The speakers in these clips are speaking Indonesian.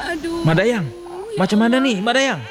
Aduh. Mak Dayang, macam mana nih Mak Dayang?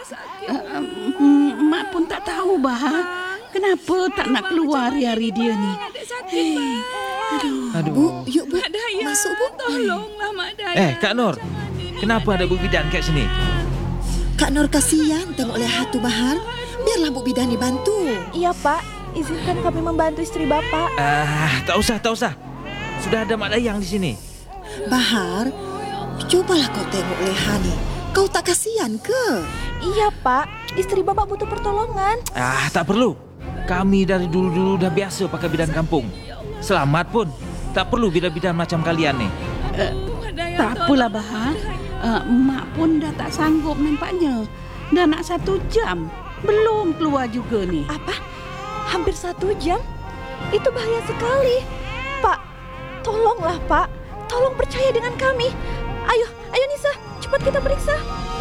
Mak pun tak tahu, Bah. Kenapa tak nak keluar hari-hari dia ni? Hei, Aduh. Bu, yuk Bu. Mak Dayang, Masuk Bu. tolonglah Mak Dayang. Kak Nur, kenapa ada Bu Bidan kat sini? Kak Nur kasihan tengok lihat tu Bahar. Biarlah Bu Bidan dibantu. Iya Pak, izinkan kami membantu istri Bapak. Tak usah. Sudah ada Mak Dayang di sini. Bahar, cobalah kau tengok Leha ni. Kau tak kasihan ke? Iya Pak, istri Bapak butuh pertolongan. Tak perlu. Kami dari dulu-dulu dah biasa pakai bidan kampung. Selamat pun. Tak perlu bidan-bidan macam kalian ni. tak apalah, Bah. Mak pun dah tak sanggup nampaknya. Dah nak 1 jam. Belum keluar juga ni. Apa? Hampir 1 jam? Itu bahaya sekali. Pak, tolonglah Pak. Tolong percaya dengan kami. Ayo Nisa, cepat kita periksa.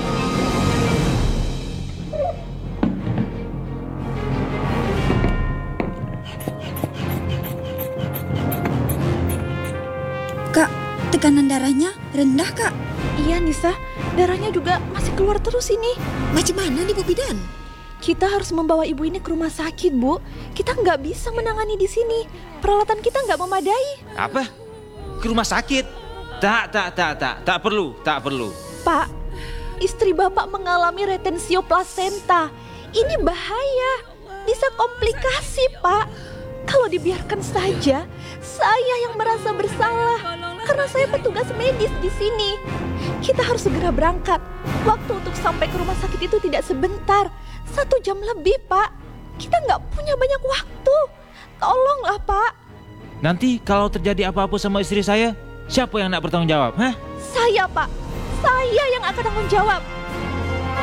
Kak, tekanan darahnya rendah Kak. Iya Nisa, darahnya juga masih keluar terus ini. Macam mana nih Bu Bidan? Kita harus membawa ibu ini ke rumah sakit, Bu. Kita nggak bisa menangani di sini. Peralatan kita nggak memadai. Apa? Ke rumah sakit? Tak perlu. Pak, istri Bapak mengalami retensio plasenta. Ini bahaya. Bisa komplikasi, Pak. Kalau dibiarkan saja, saya yang merasa bersalah karena saya petugas medis di sini. Kita harus segera berangkat. Waktu untuk sampai ke rumah sakit itu tidak sebentar. 1 jam lebih, Pak. Kita nggak punya banyak waktu. Tolonglah, Pak. Nanti kalau terjadi apa-apa sama istri saya, siapa yang nak bertanggung jawab? Saya, Pak. Saya yang akan tanggung jawab.